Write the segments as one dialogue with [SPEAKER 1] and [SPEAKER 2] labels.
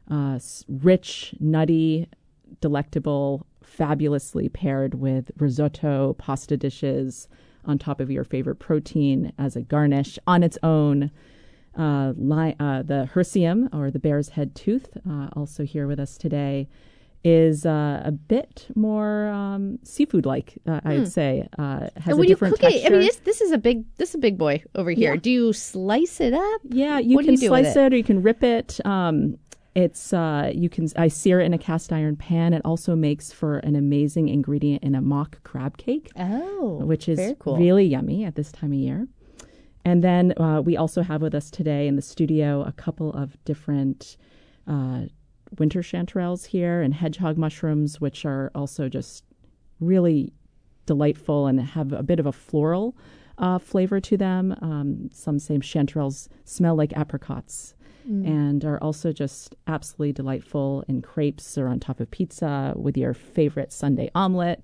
[SPEAKER 1] rich, nutty, delectable, fabulously paired with risotto, pasta dishes on top of your favorite protein as a garnish on its own. The Hercium, or the bear's head tooth, also here with us today, is a bit more seafood-like, I would say. Has
[SPEAKER 2] and when
[SPEAKER 1] a different
[SPEAKER 2] you cook
[SPEAKER 1] texture.
[SPEAKER 2] it, I mean, this is a big boy over here.
[SPEAKER 1] Yeah.
[SPEAKER 2] Do you slice it up?
[SPEAKER 1] Yeah, you can slice it, or you can rip it. I sear it in a cast iron pan. It also makes for an amazing ingredient in a mock crab cake.
[SPEAKER 2] Oh,
[SPEAKER 1] which is
[SPEAKER 2] very cool.
[SPEAKER 1] Really yummy at this time of year. And then we also have with us today in the studio a couple of different winter chanterelles here and hedgehog mushrooms, which are also just really delightful and have a bit of a floral flavor to them. Some say chanterelles smell like apricots. And are also just absolutely delightful in crepes or on top of pizza with your favorite Sunday omelet.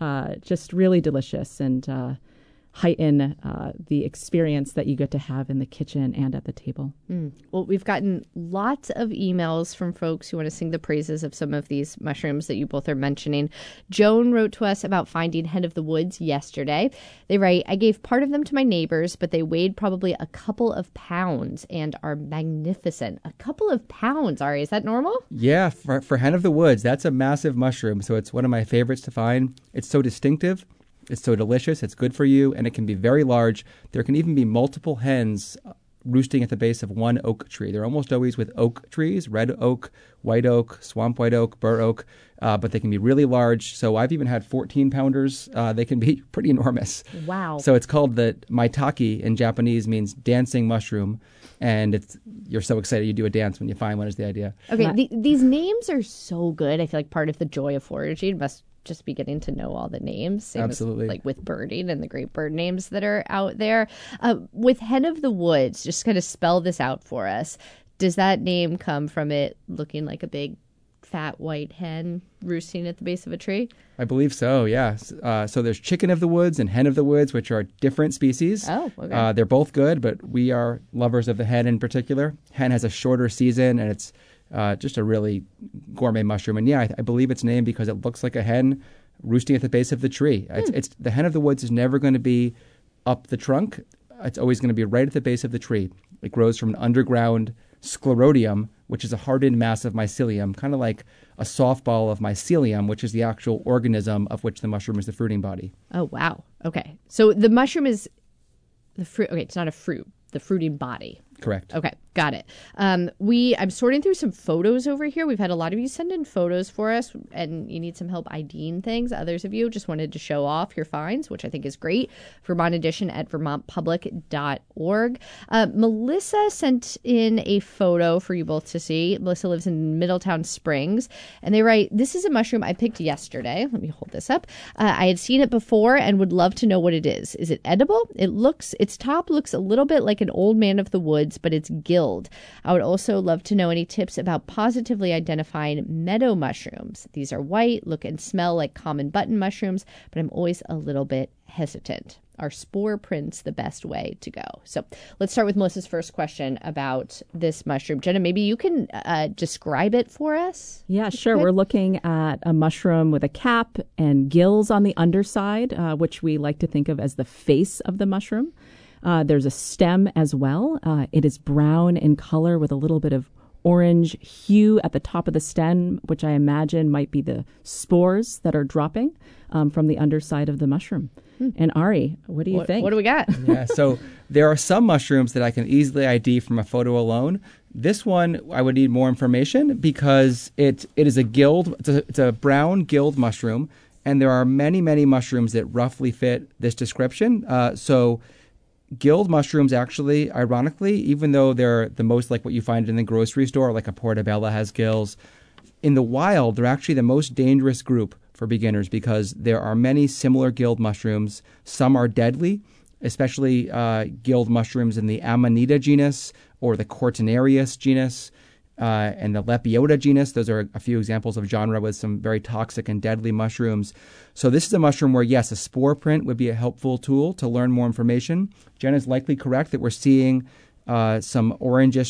[SPEAKER 1] Just really delicious and heighten the experience that you get to have in the kitchen and at the table.
[SPEAKER 2] Well, we've gotten lots of emails from folks who want to sing the praises of some of these mushrooms that you both are mentioning. Joan wrote to us about finding hen of the woods yesterday. They write, I gave part of them to my neighbors, but they weighed probably a couple of pounds and are magnificent. A couple of pounds, Ari, is that normal?
[SPEAKER 3] Yeah, for hen of the woods, that's a massive mushroom. So it's one of my favorites to find. It's so distinctive. It's so delicious, it's good for you, and it can be very large. There can even be multiple hens roosting at the base of one oak tree. They're almost always with oak trees, red oak, white oak, swamp white oak, bur oak, but they can be really large. So I've even had 14-pounders. They can be pretty enormous.
[SPEAKER 2] Wow.
[SPEAKER 3] So it's called the maitake in Japanese, means dancing mushroom, and you're so excited you do a dance when you find one is the idea.
[SPEAKER 2] Okay, these names are so good. I feel like part of the joy of foraging must just be getting to know all the names. Same
[SPEAKER 3] Absolutely.
[SPEAKER 2] as, like with birding and the great bird names that are out there. With hen of the woods, just kind of spell this out for us. Does that name come from it looking like a big fat white hen roosting at the base of a tree?
[SPEAKER 3] I believe so, yeah. So there's chicken of the woods and hen of the woods, which are different species.
[SPEAKER 2] Oh, okay.
[SPEAKER 3] They're both good, but we are lovers of the hen in particular. Hen has a shorter season, and it's just a really gourmet mushroom. And yeah, I believe it's named because it looks like a hen roosting at the base of the tree. It's the hen of the woods is never going to be up the trunk. It's always going to be right at the base of the tree. It grows from an underground sclerotium, which is a hardened mass of mycelium, kind of like a softball of mycelium, which is the actual organism of which the mushroom is the fruiting body.
[SPEAKER 2] Oh, wow. Okay. So the mushroom is the fruit. Okay, it's not a fruit. The fruiting body.
[SPEAKER 3] Correct.
[SPEAKER 2] Okay, got it. I'm sorting through some photos over here. We've had a lot of you send in photos for us, and you need some help IDing things. Others of you just wanted to show off your finds, which I think is great. Vermont Edition at vermontpublic.org. Melissa sent in a photo for you both to see. Melissa lives in Middletown Springs, and they write, this is a mushroom I picked yesterday. Let me hold this up. I had seen it before and would love to know what it is. Is it edible? Its top looks a little bit like an old man of the woods, but it's gilled. I would also love to know any tips about positively identifying meadow mushrooms. These are white, look and smell like common button mushrooms, but I'm always a little bit hesitant. Are spore prints the best way to go? So let's start with Melissa's first question about this mushroom. Jenna, maybe you can describe it for us?
[SPEAKER 1] Yeah, sure. We're looking at a mushroom with a cap and gills on the underside, which we like to think of as the face of the mushroom. There's a stem as well. It is brown in color with a little bit of orange hue at the top of the stem, which I imagine might be the spores that are dropping from the underside of the mushroom. And Ari, what do you think?
[SPEAKER 2] What do we got?
[SPEAKER 3] Yeah, so there are some mushrooms that I can easily ID from a photo alone. This one, I would need more information because it is a gilled, it's a brown gilled mushroom, and there are many, many mushrooms that roughly fit this description. So gilled mushrooms, actually, ironically, even though they're the most like what you find in the grocery store, like a portobello has gills, in the wild, they're actually the most dangerous group for beginners because there are many similar gilled mushrooms. Some are deadly, especially gilled mushrooms in the Amanita genus or the Cortinarius genus and the Lepiota genus. Those are a few examples of genre with some very toxic and deadly mushrooms. So this is a mushroom where, yes, a spore print would be a helpful tool to learn more information. Jen is likely correct that we're seeing some orangish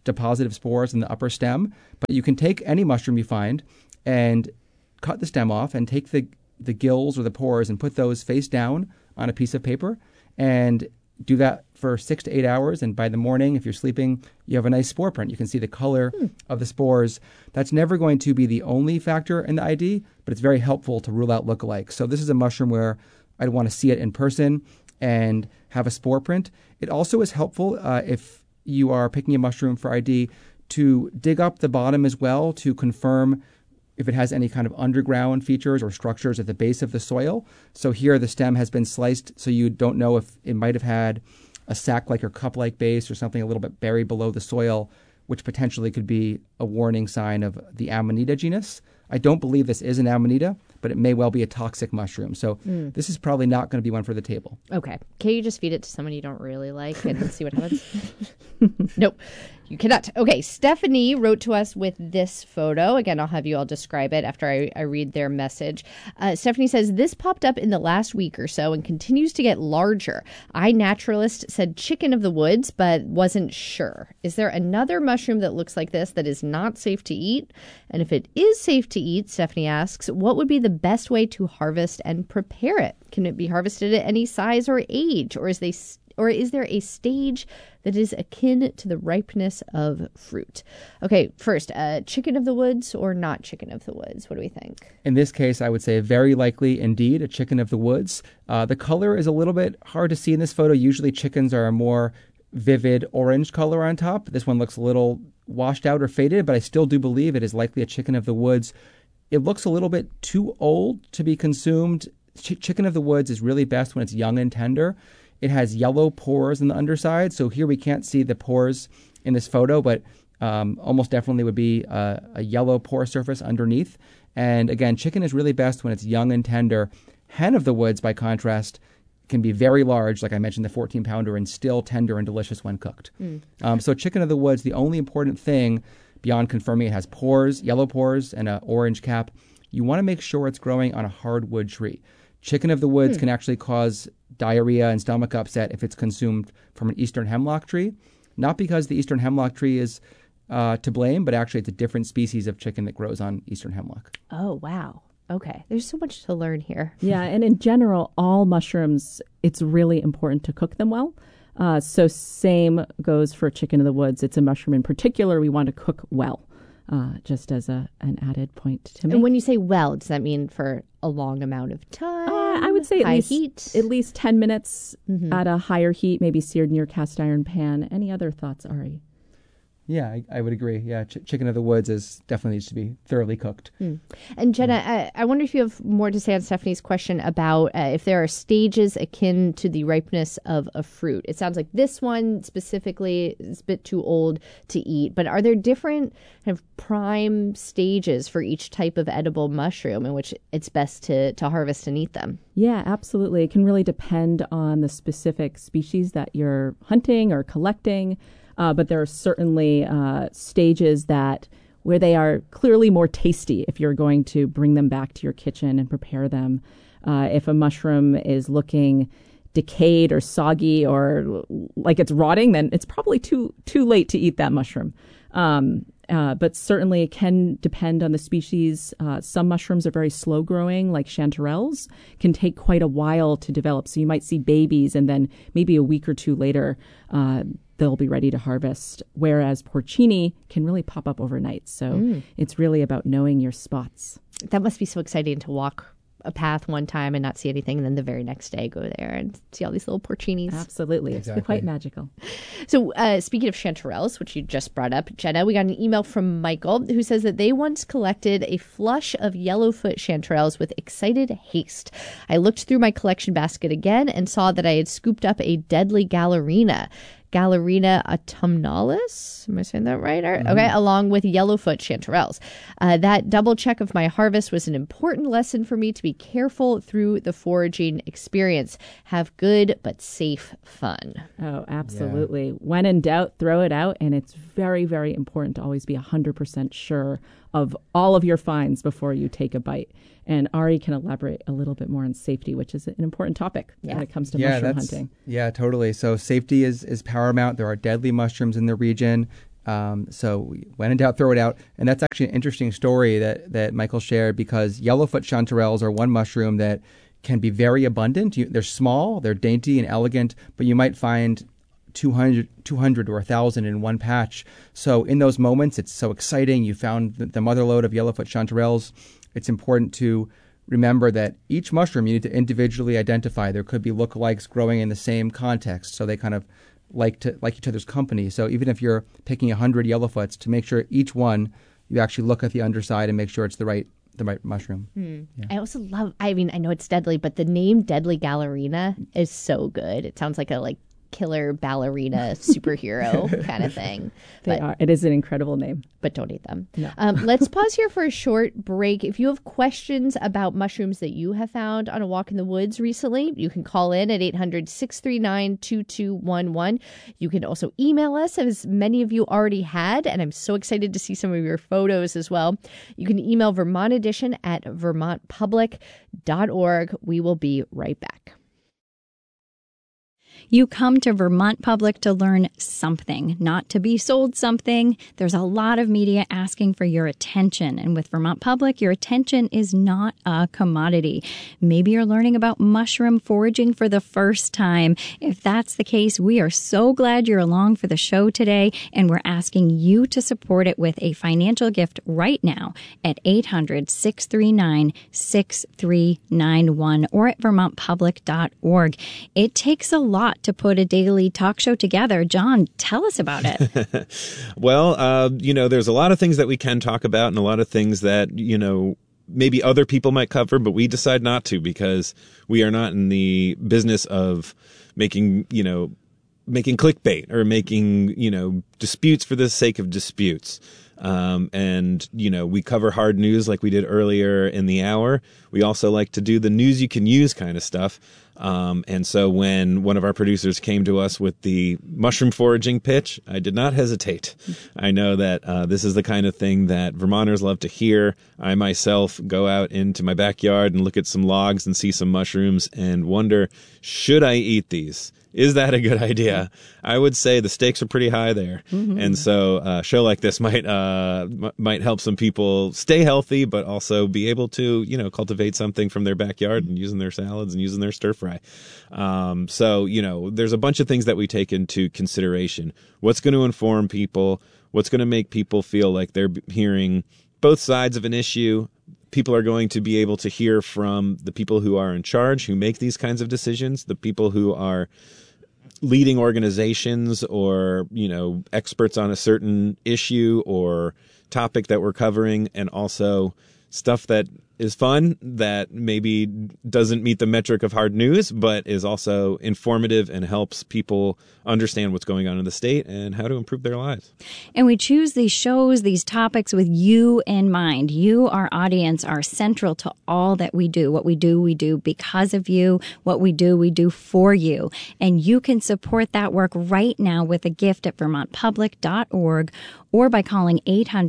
[SPEAKER 3] deposit of spores in the upper stem. But you can take any mushroom you find and cut the stem off and take the gills or the pores and put those face down on a piece of paper and do that for 6 to 8 hours. And by the morning, if you're sleeping, you have a nice spore print. You can see the color of the spores. That's never going to be the only factor in the ID, but it's very helpful to rule out lookalikes. So this is a mushroom where I'd want to see it in person and have a spore print. It also is helpful if you are picking a mushroom for ID to dig up the bottom as well to confirm if it has any kind of underground features or structures at the base of the soil. So here the stem has been sliced so you don't know if it might have had a sac-like or cup-like base or something a little bit buried below the soil, which potentially could be a warning sign of the Amanita genus. I don't believe this is an Amanita, but it may well be a toxic mushroom. So this is probably not going to be one for the table.
[SPEAKER 2] Okay. Can you just feed it to someone you don't really like and see what happens? Nope. You cannot. Okay. Stephanie wrote to us with this photo. Again, I'll have you all describe it after I read their message. Stephanie says, this popped up in the last week or so and continues to get larger. iNaturalist said chicken of the woods, but wasn't sure. Is there another mushroom that looks like this that is not safe to eat? And if it is safe to eat, Stephanie asks, what would be the best way to harvest and prepare it? Can it be harvested at any size or age? Or is there a stage that is akin to the ripeness of fruit? Okay, first, chicken of the woods or not chicken of the woods? What do we think?
[SPEAKER 3] In this case, I would say very likely indeed a chicken of the woods. The color is a little bit hard to see in this photo. Usually chickens are a more vivid orange color on top. This one looks a little washed out or faded, but I still do believe it is likely a chicken of the woods. It looks a little bit too old to be consumed. Chicken of the woods is really best when it's young and tender. It has yellow pores on the underside. So here we can't see the pores in this photo, but almost definitely would be a yellow pore surface underneath. And again, chicken is really best when it's young and tender. Hen of the woods, by contrast, can be very large, like I mentioned, the 14-pounder, and still tender and delicious when cooked. So chicken of the woods, the only important thing beyond confirming it has pores, yellow pores, and an orange cap, you want to make sure it's growing on a hardwood tree. Chicken of the woods can actually cause diarrhea and stomach upset if it's consumed from an eastern hemlock tree. Not because the eastern hemlock tree is to blame, but actually it's a different species of chicken that grows on eastern hemlock.
[SPEAKER 2] Oh, wow. Okay. There's so much to learn here.
[SPEAKER 1] Yeah, and in general, all mushrooms, it's really important to cook them well. So same goes for chicken of the woods. It's a mushroom in particular we want to cook well. Just as an added point to make.
[SPEAKER 2] And when you say well, does that mean for a long amount of time?
[SPEAKER 1] I would say
[SPEAKER 2] at
[SPEAKER 1] least 10 minutes at a higher heat, maybe seared in your cast iron pan. Any other thoughts, Ari?
[SPEAKER 3] Yeah, I would agree. Yeah, chicken of the woods definitely needs to be thoroughly cooked.
[SPEAKER 2] And Jenna, I wonder if you have more to say on Stephanie's question about if there are stages akin to the ripeness of a fruit. It sounds like this one specifically is a bit too old to eat, but are there different kind of prime stages for each type of edible mushroom in which it's best to harvest and eat them?
[SPEAKER 1] Yeah, absolutely. It can really depend on the specific species that you're hunting or collecting. But there are certainly stages where they are clearly more tasty if you're going to bring them back to your kitchen and prepare them. If a mushroom is looking decayed or soggy or like it's rotting, then it's probably too late to eat that mushroom. But certainly it can depend on the species. Some mushrooms are very slow growing, like chanterelles, can take quite a while to develop. So you might see babies and then maybe a week or two later, they'll be ready to harvest. Whereas porcini can really pop up overnight. So it's really about knowing your spots.
[SPEAKER 2] That must be so exciting to walk a path one time and not see anything, and then the very next day go there and see all these little porcinis.
[SPEAKER 1] Absolutely.
[SPEAKER 3] Exactly.
[SPEAKER 1] It's quite magical.
[SPEAKER 2] So speaking of chanterelles, which you just brought up, Jenna, we got an email from Michael who says that they once collected a flush of yellowfoot chanterelles with excited haste. I looked through my collection basket again and saw that I had scooped up a deadly Gallerina autumnalis. Am I saying that right? Okay, along with yellowfoot chanterelles. That double check of my harvest was an important lesson for me to be careful through the foraging experience. Have good but safe fun.
[SPEAKER 1] Oh, absolutely. Yeah. When in doubt, throw it out. And it's very, very important to always be 100% sure of all of your finds before you take a bite. And Ari can elaborate a little bit more on safety, which is an important topic when it comes to mushroom hunting.
[SPEAKER 3] Yeah, totally. So safety is paramount. There are deadly mushrooms in the region. So when in doubt, throw it out. And that's actually an interesting story that Michael shared, because yellowfoot chanterelles are one mushroom that can be very abundant. They're small, they're dainty and elegant, but you might find 200 or 1,000 in one patch. So in those moments, it's so exciting. You found the mother lode of yellowfoot chanterelles. It's important to remember that each mushroom you need to individually identify. There could be lookalikes growing in the same context, so they kind of like each other's company. So even if you're picking 100 yellowfoots, to make sure each one you actually look at the underside and make sure it's the right mushroom.
[SPEAKER 2] Yeah. I also love, I know it's deadly, but the name Deadly Gallerina is so good. It sounds like a killer ballerina superhero kind of thing.
[SPEAKER 1] They are. It is an incredible name.
[SPEAKER 2] But don't eat them.
[SPEAKER 1] No.
[SPEAKER 2] Let's pause here for a short break. If you have questions about mushrooms that you have found on a walk in the woods recently, you can call in at 800-639-2211. You can also email us, as many of you already had, and I'm so excited to see some of your photos as well. You can email Vermont Edition at vermontpublic.org. We will be right back.
[SPEAKER 4] You come to Vermont Public to learn something, not to be sold something. There's a lot of media asking for your attention. And with Vermont Public, your attention is not a commodity. Maybe you're learning about mushroom foraging for the first time. If that's the case, we are so glad you're along for the show today. And we're asking you to support it with a financial gift right now at 800-639-6391 or at vermontpublic.org. It takes a lot to put a daily talk show together. John, tell us about it.
[SPEAKER 5] Well, there's a lot of things that we can talk about and a lot of things that, maybe other people might cover, but we decide not to because we are not in the business of making clickbait or making, disputes for the sake of disputes. We cover hard news like we did earlier in the hour. We also like to do the news you can use kind of stuff. And so when one of our producers came to us with the mushroom foraging pitch, I did not hesitate. I know that this is the kind of thing that Vermonters love to hear. I myself go out into my backyard and look at some logs and see some mushrooms and wonder, should I eat these? Is that a good idea? I would say the stakes are pretty high there. Mm-hmm. And so a show like this might help some people stay healthy, but also be able to, cultivate something from their backyard and using their salads and using their stir fry. There's a bunch of things that we take into consideration. What's going to inform people? What's going to make people feel like they're hearing both sides of an issue? People are going to be able to hear from the people who are in charge, who make these kinds of decisions, the people who are leading organizations or, experts on a certain issue or topic that we're covering, and also stuff that is fun that maybe doesn't meet the metric of hard news, but is also informative and helps people understand what's going on in the state and how to improve their lives. And
[SPEAKER 4] we choose these shows, these topics with you in mind. You, our audience, are central to all that we do. What we do because of you. What we do for you. And you can support that work right now with a gift at vermontpublic.org or by calling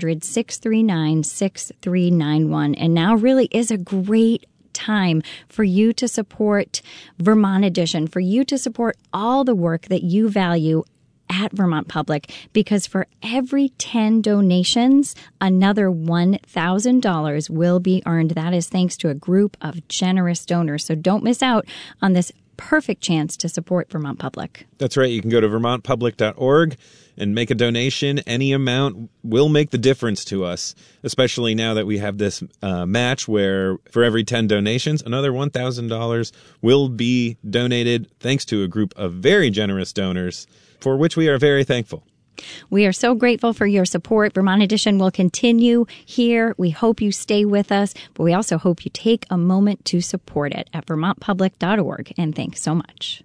[SPEAKER 4] 800-639-6391. And now really is a great time for you to support Vermont Edition, for you to support all the work that you value at Vermont Public, because for every 10 donations, another $1,000 will be earned. That is thanks to a group of generous donors. So don't miss out on this perfect chance to support Vermont Public.
[SPEAKER 5] That's right. You can go to vermontpublic.org and make a donation. Any amount will make the difference to us, especially now that we have this match where for every 10 donations, another $1,000 will be donated thanks to a group of very generous donors, for which we are very thankful.
[SPEAKER 4] We are so grateful for your support. Vermont Edition will continue here. We hope you stay with us, but we also hope you take a moment to support it at vermontpublic.org. And thanks so much.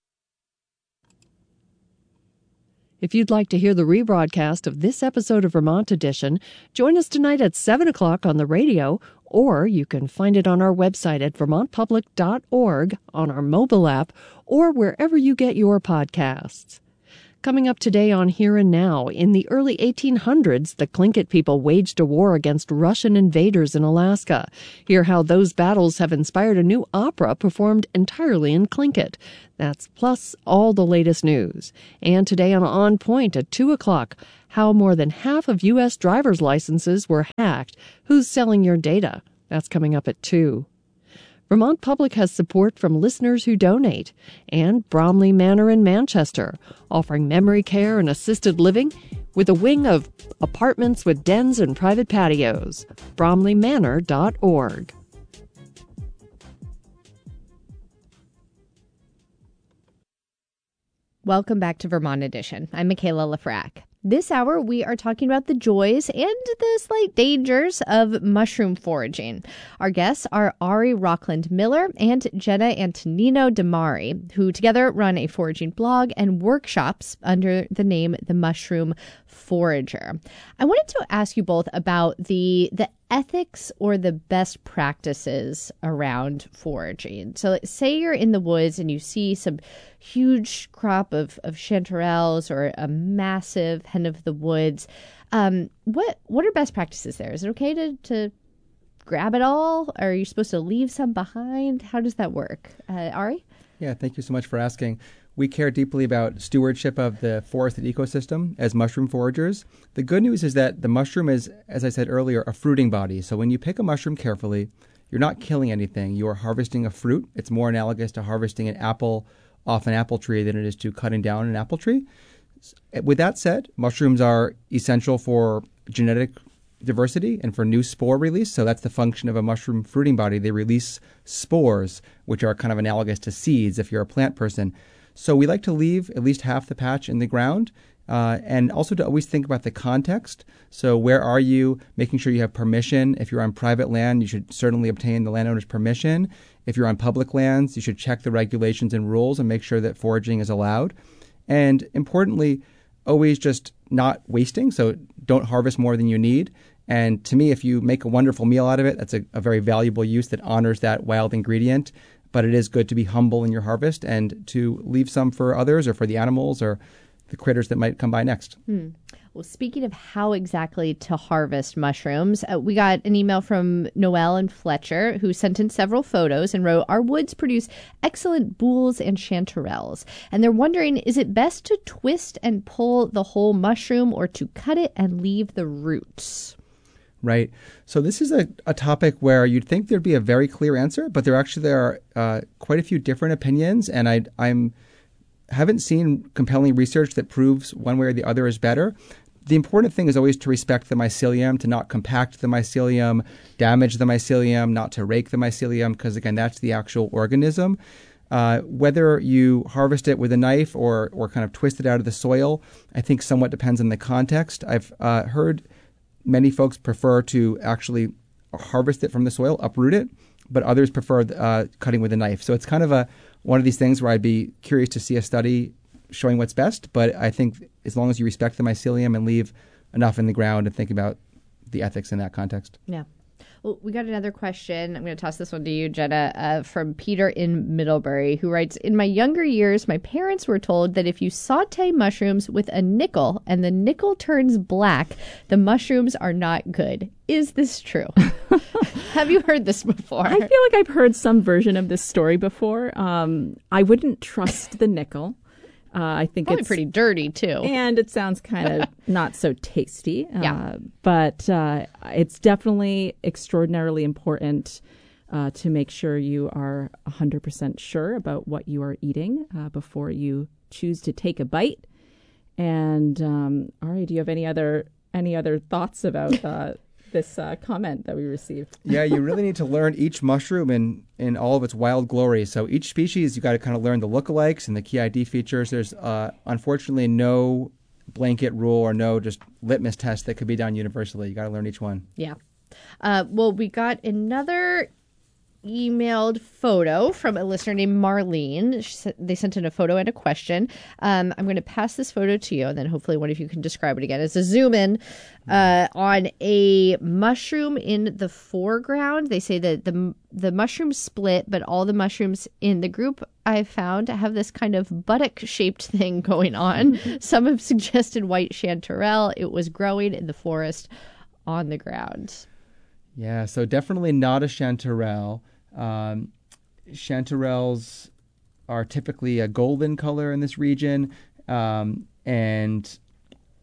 [SPEAKER 6] If you'd like to hear the rebroadcast of this episode of Vermont Edition, join us tonight at 7 o'clock on the radio, or you can find it on our website at vermontpublic.org, on our mobile app, or wherever you get your podcasts. Coming up today on Here and Now, in the early 1800s, the Tlingit people waged a war against Russian invaders in Alaska. Hear how those battles have inspired a new opera performed entirely in Tlingit. That's plus all the latest news. And today on Point at 2 o'clock, how more than half of U.S. driver's licenses were hacked. Who's selling your data? That's coming up at 2. Vermont Public has support from listeners who donate, and Bromley Manor in Manchester, offering memory care and assisted living with a wing of apartments with dens and private patios. bromleymanor.org.
[SPEAKER 2] Welcome back to Vermont Edition. I'm Michaela Lafrac. This hour, we are talking about the joys and the slight dangers of mushroom foraging. Our guests are Ari Rockland Miller and Jenna Antonino Damari, who together run a foraging blog and workshops under the name The Mushroom Forager. I wanted to ask you both about the ethics or the best practices around foraging. So say you're in the woods and you see some huge crop of chanterelles or a massive hen of the woods. What are best practices there? Is it okay to grab it all? Or are you supposed to leave some behind? How does that work? Ari?
[SPEAKER 3] Yeah, thank you so much for asking. We care deeply about stewardship of the forested ecosystem as mushroom foragers. The good news is that the mushroom is, as I said earlier, a fruiting body. So when you pick a mushroom carefully, you're not killing anything. You are harvesting a fruit. It's more analogous to harvesting an apple off an apple tree than it is to cutting down an apple tree. With that said, mushrooms are essential for genetic diversity and for new spore release. So that's the function of a mushroom fruiting body. They release spores, which are kind of analogous to seeds if you're a plant person. So we like to leave at least half the patch in the ground, and also to always think about the context. So where are you? Making sure you have permission. If you're on private land, you should certainly obtain the landowner's permission. If you're on public lands, you should check the regulations and rules and make sure that foraging is allowed. And importantly, always just not wasting. So don't harvest more than you need. And to me, if you make a wonderful meal out of it, that's a very valuable use that honors that wild ingredient. But it is good to be humble in your harvest and to leave some for others or for the animals or the critters that might come by next.
[SPEAKER 2] Well, speaking of how exactly to harvest mushrooms, we got an email from Noelle and Fletcher, who sent in several photos and wrote, "Our woods produce excellent boules and chanterelles." And they're wondering, is it best to twist and pull the whole mushroom or to cut it and leave the roots?
[SPEAKER 3] Right. So this is a topic where you'd think there'd be a very clear answer, but there are quite a few different opinions, and I haven't seen compelling research that proves one way or the other is better. The important thing is always to respect the mycelium, to not compact the mycelium, damage the mycelium, not to rake the mycelium, because again, that's the actual organism. Whether you harvest it with a knife or kind of twist it out of the soil, I think somewhat depends on the context. I've heard many folks prefer to actually harvest it from the soil, uproot it, but others prefer cutting with a knife. So it's kind of one of these things where I'd be curious to see a study showing what's best. But I think as long as you respect the mycelium and leave enough in the ground and think about the ethics in that context.
[SPEAKER 2] Yeah. Well, we got another question. I'm going to toss this one to you, Jenna, from Peter in Middlebury, who writes, "In my younger years, my parents were told that if you saute mushrooms with a nickel and the nickel turns black, the mushrooms are not good. Is this true?" Have you heard this before?
[SPEAKER 1] I feel like I've heard some version of this story before. I wouldn't trust the nickel. I think
[SPEAKER 2] Probably
[SPEAKER 1] it's
[SPEAKER 2] pretty dirty, too.
[SPEAKER 1] And it sounds kind of not so tasty.
[SPEAKER 2] Yeah.
[SPEAKER 1] But it's definitely extraordinarily important to make sure you are 100% sure about what you are eating before you choose to take a bite. And Ari, do you have any other thoughts about this comment that we received?
[SPEAKER 3] Yeah, you really need to learn each mushroom in all of its wild glory. So each species, you got to kind of learn the lookalikes and the key ID features. There's unfortunately no blanket rule or no just litmus test that could be done universally. You got to learn each one.
[SPEAKER 2] Yeah. Well, we got another emailed photo from a listener named Marlene. They sent in a photo and a question. I'm going to pass this photo to you, and then hopefully one of you can describe it again. It's a zoom in on a mushroom in the foreground. They say that the mushrooms split, but all the mushrooms in the group I've found have this kind of buttock-shaped thing going on. Some have suggested white chanterelle. It was growing in the forest on the ground.
[SPEAKER 3] Yeah, so definitely not a chanterelle. Chanterelles are typically a golden color in this region, and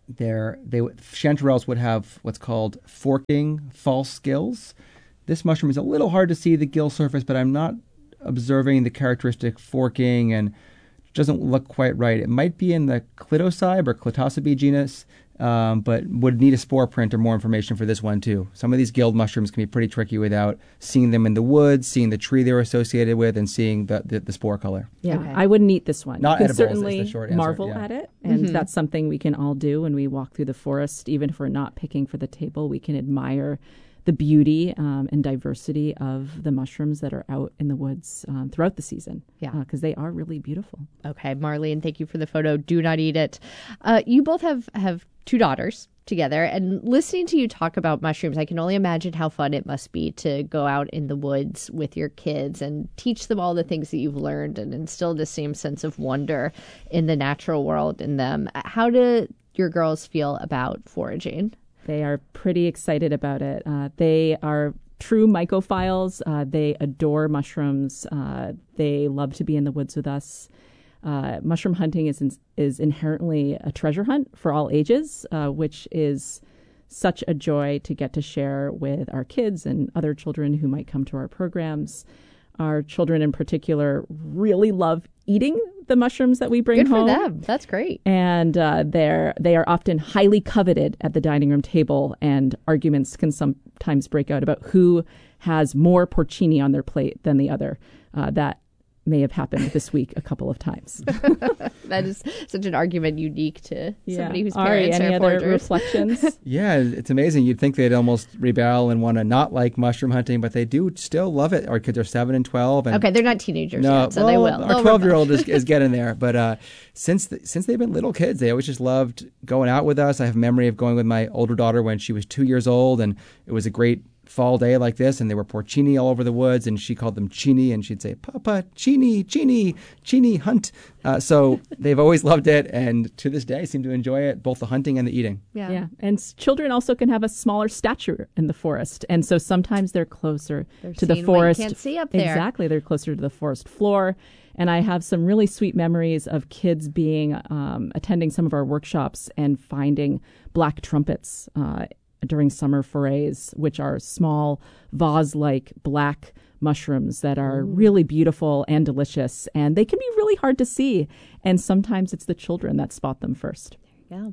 [SPEAKER 3] chanterelles would have what's called forking false gills. This mushroom is a little hard to see the gill surface, but I'm not observing the characteristic forking and doesn't look quite right. It might be in the Clitocybe or Clitocybe genus, but would need a spore print or more information for this one too. Some of these gilled mushrooms can be pretty tricky without seeing them in the woods, seeing the tree they're associated with, and seeing the spore color.
[SPEAKER 1] Yeah,
[SPEAKER 2] Okay.
[SPEAKER 1] I wouldn't eat this one.
[SPEAKER 3] Not
[SPEAKER 1] you can
[SPEAKER 3] edible is the
[SPEAKER 1] certainly
[SPEAKER 3] short answer,
[SPEAKER 1] marvel
[SPEAKER 3] yeah.
[SPEAKER 1] at it, and that's something we can all do when we walk through the forest. Even if we're not picking for the table, we can admire the beauty and diversity of the mushrooms that are out in the woods throughout the season.
[SPEAKER 2] Yeah.
[SPEAKER 1] Because they are really beautiful.
[SPEAKER 2] Okay, Marlene, thank you for the photo. Do not eat it. You both have two daughters together, and listening to you talk about mushrooms, I can only imagine how fun it must be to go out in the woods with your kids and teach them all the things that you've learned and instill the same sense of wonder in the natural world in them. How do your girls feel about foraging?
[SPEAKER 1] They are pretty excited about it. They are true mycophiles. They adore mushrooms. They love to be in the woods with us. Mushroom hunting is inherently a treasure hunt for all ages, which is such a joy to get to share with our kids and other children who might come to our programs. Our children in particular really love eating the mushrooms that we bring
[SPEAKER 2] Good
[SPEAKER 1] home.
[SPEAKER 2] for them. That's great.
[SPEAKER 1] And they are often highly coveted at the dining room table, and arguments can sometimes break out about who has more porcini on their plate than the other. That may have happened this week a couple of times.
[SPEAKER 2] That is such an argument unique to somebody whose
[SPEAKER 1] Ari,
[SPEAKER 2] parents
[SPEAKER 1] any
[SPEAKER 2] are
[SPEAKER 1] other
[SPEAKER 2] foragers.
[SPEAKER 1] reflections?
[SPEAKER 3] Yeah, it's amazing. You'd think they'd almost rebel and want to not like mushroom hunting, but they do still love it. Our kids are 7 and 12. And
[SPEAKER 2] Okay, they're not teenagers
[SPEAKER 3] no,
[SPEAKER 2] yet, so
[SPEAKER 3] well,
[SPEAKER 2] they will.
[SPEAKER 3] Our
[SPEAKER 2] They'll
[SPEAKER 3] 12-year-old is getting there. But since they've been little kids, they always just loved going out with us. I have a memory of going with my older daughter when she was 2 years old, and it was a great fall day like this, and there were porcini all over the woods, and she called them chini, and she'd say, Papa, chini, chini, chini, hunt. So they've always loved it, and to this day seem to enjoy it, both the hunting and the eating.
[SPEAKER 1] Yeah. And children also can have a smaller stature in the forest. And so sometimes they're closer to the
[SPEAKER 2] seeing what you
[SPEAKER 1] forest.
[SPEAKER 2] can't see up there.
[SPEAKER 1] Exactly. They're closer to the forest floor. And I have some really sweet memories of kids being attending some of our workshops and finding black trumpets during summer forays, which are small vase-like black mushrooms that are really beautiful and delicious, and they can be really hard to see. And sometimes it's the children that spot them first.
[SPEAKER 2] Yeah.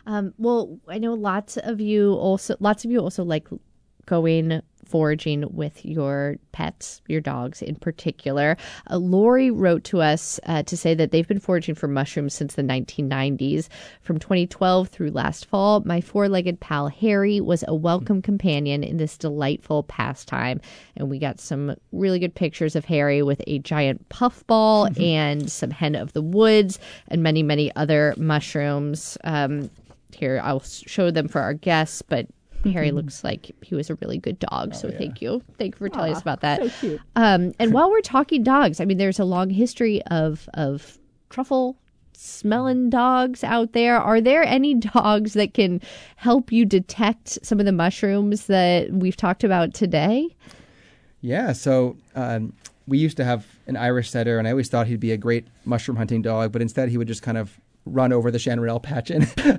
[SPEAKER 2] Well, I know lots of you also like going foraging with your pets, your dogs in particular. Lori wrote to us to say that they've been foraging for mushrooms since the 1990s. From 2012 through last fall, my four-legged pal Harry was a welcome companion in this delightful pastime. And we got some really good pictures of Harry with a giant puffball and some hen of the woods and many, many other mushrooms. Here, I'll show them for our guests, but Harry looks like he was a really good dog. So thank you. Thank you for telling us about that.
[SPEAKER 1] So cute.
[SPEAKER 2] And while we're talking dogs, I mean, there's a long history of truffle smelling dogs out there. Are there any dogs that can help you detect some of the mushrooms that we've talked about today?
[SPEAKER 3] Yeah, so we used to have an Irish setter, and I always thought he'd be a great mushroom hunting dog, but instead he would just kind of run over the chanterelle patch.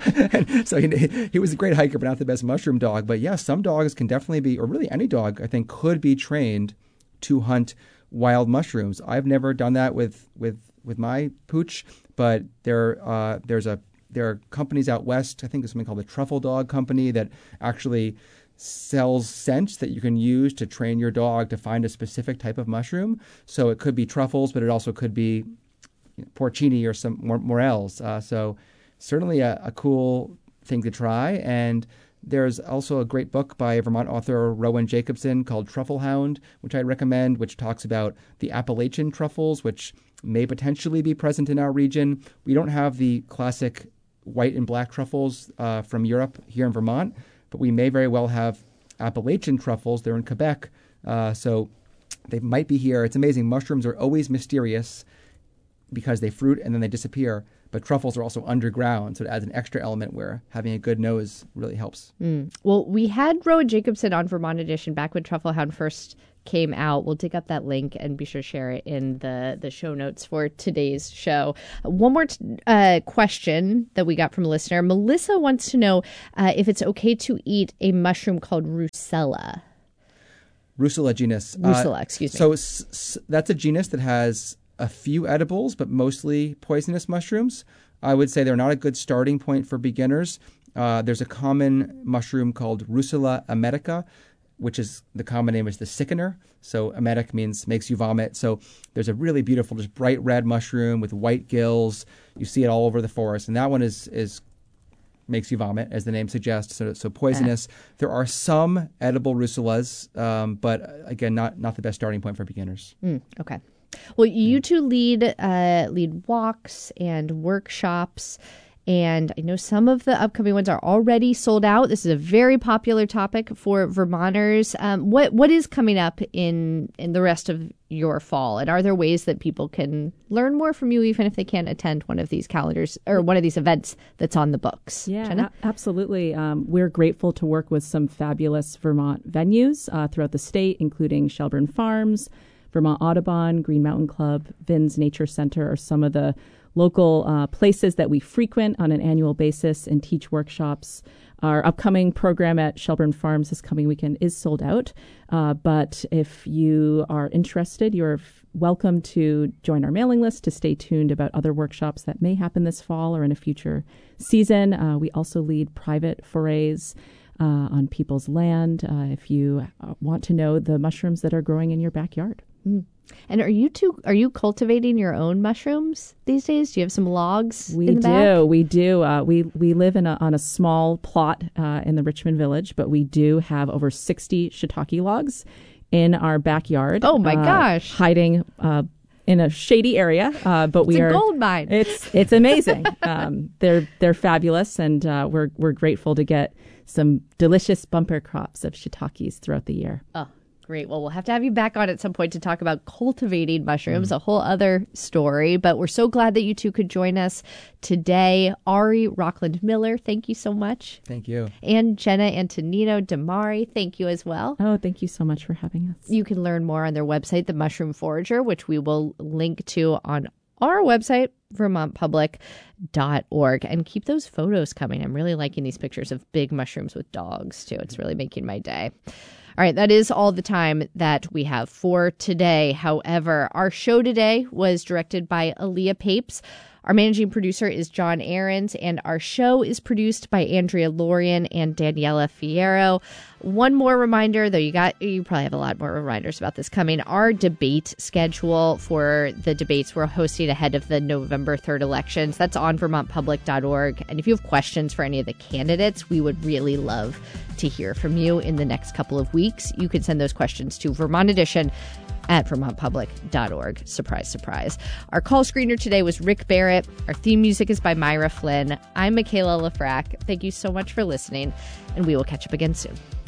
[SPEAKER 3] And so he was a great hiker, but not the best mushroom dog. But yeah, some dogs can definitely be, or really any dog, I think, could be trained to hunt wild mushrooms. I've never done that with my pooch, but there are companies out west. I think there's something called the Truffle Dog Company that actually sells scents that you can use to train your dog to find a specific type of mushroom. So it could be truffles, but it also could be porcini or some morels. So certainly a cool thing to try. And there's also a great book by Vermont author Rowan Jacobson called Truffle Hound, which I recommend, which talks about the Appalachian truffles, which may potentially be present in our region. We don't have the classic white and black truffles from Europe here in Vermont, but we may very well have Appalachian truffles. They're in Quebec, so they might be here. It's amazing. Mushrooms are always mysterious. because they fruit and then they disappear. But truffles are also underground, so it adds an extra element where having a good nose really helps.
[SPEAKER 2] Well, we had Rowan Jacobson on Vermont Edition back when Truffle Hound first came out. We'll dig up that link and be sure to share it in the show notes for today's show. One more question that we got from a listener. Melissa wants to know if it's okay to eat a mushroom called Russula.
[SPEAKER 3] Russula genus.
[SPEAKER 2] Russula, excuse me.
[SPEAKER 3] So that's a genus that has a few edibles, but mostly poisonous mushrooms. I would say they're not a good starting point for beginners. There's a common mushroom called Russula emetica, which is the common name is the sickener. So emetic means makes you vomit. So there's a really beautiful, just bright red mushroom with white gills. You see it all over the forest, and that one is makes you vomit, as the name suggests. So poisonous. There are some edible russulas, but again, not the best starting point for beginners.
[SPEAKER 2] Okay. Well, you two lead walks and workshops, and I know some of the upcoming ones are already sold out. This is a very popular topic for Vermonters. What is coming up in the rest of your fall, and are there ways that people can learn more from you, even if they can't attend one of these calendars or one of these events that's on the books?
[SPEAKER 1] Yeah,
[SPEAKER 2] Jenna?
[SPEAKER 1] absolutely. We're grateful to work with some fabulous Vermont venues throughout the state, including Shelburne Farms, Vermont Audubon, Green Mountain Club, Vin's Nature Center are some of the local places that we frequent on an annual basis and teach workshops. Our upcoming program at Shelburne Farms this coming weekend is sold out. But if you are interested, you're welcome to join our mailing list to stay tuned about other workshops that may happen this fall or in a future season. We also lead private forays on people's land if you want to know the mushrooms that are growing in your backyard.
[SPEAKER 2] And are you cultivating your own mushrooms these days? Do you have some logs in the back?
[SPEAKER 1] We do. We live on a small plot in the Richmond Village, but we do have over 60 shiitake logs in our backyard.
[SPEAKER 2] Oh my gosh.
[SPEAKER 1] Hiding in a shady area, but
[SPEAKER 2] it's a gold mine.
[SPEAKER 1] It's amazing. They're fabulous, and we're grateful to get some delicious bumper crops of shiitakes throughout the year.
[SPEAKER 2] Oh, great. Well, we'll have to have you back on at some point to talk about cultivating mushrooms, a whole other story. But we're so glad that you two could join us today. Ari Rockland Miller, thank you so much.
[SPEAKER 3] Thank you.
[SPEAKER 2] And Jenna Antonino Damari, thank you as well.
[SPEAKER 1] Oh, thank you so much for having us.
[SPEAKER 2] You can learn more on their website, The Mushroom Forager, which we will link to on our website, vermontpublic.org. And keep those photos coming. I'm really liking these pictures of big mushrooms with dogs, too. It's really making my day. All right, that is all the time that we have for today. However, our show today was directed by Aaliyah Papes. Our managing producer is John Ahrens, and our show is produced by Andrea Lorian and Daniela Fierro. One more reminder, though you probably have a lot more reminders about this coming. Our debate schedule for the debates we're hosting ahead of the November 3rd elections, that's on vermontpublic.org. And if you have questions for any of the candidates, we would really love to hear from you in the next couple of weeks. You can send those questions to Vermont Edition at vermontpublic.org. Surprise, surprise. Our call screener today was Rick Barrett. Our theme music is by Myra Flynn. I'm Michaela Lafrac. Thank you so much for listening, and we will catch up again soon.